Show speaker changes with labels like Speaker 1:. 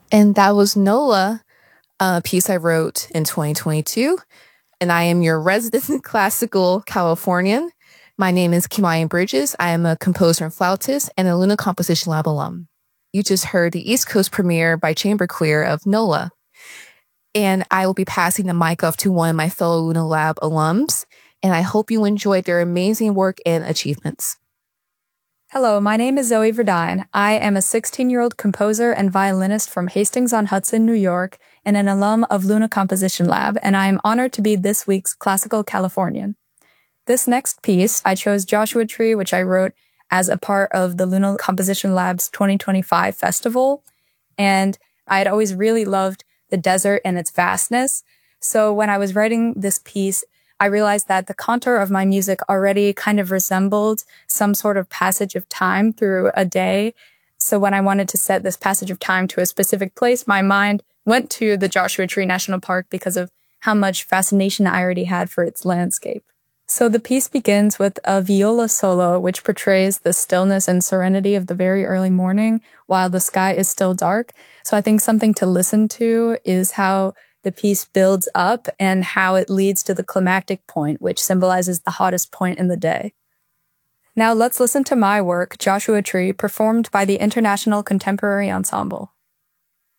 Speaker 1: And that was NOLA, a piece I wrote in 2022. And I am your resident classical Californian. My name is Kimayan Bridges. I am a composer and flautist and a Luna Composition Lab alum. You just heard the East Coast premiere by Chamber Queer of NOLA. And I will be passing the mic off to one of my fellow Luna Lab alums. And I hope you enjoyed their amazing work and achievements.
Speaker 2: Hello, my name is Zoe Verdine. I am a 16-year-old composer and violinist from Hastings-on-Hudson, New York, and an alum of Luna Composition Lab, and I am honored to be this week's Classical Californian. This next piece, I chose Joshua Tree, which I wrote as a part of the Luna Composition Lab's 2025 festival, and I had always really loved the desert and its vastness. So when I was writing this piece, I realized that the contour of my music already kind of resembled some sort of passage of time through a day. So when I wanted to set this passage of time to a specific place, my mind went to the Joshua Tree National Park because of how much fascination I already had for its landscape. So the piece begins with a viola solo, which portrays the stillness and serenity of the very early morning while the sky is still dark. So I think something to listen to is how the piece builds up and how it leads to the climactic point, which symbolizes the hottest point in the day. Now let's listen to my work, Joshua Tree, performed by the International Contemporary Ensemble.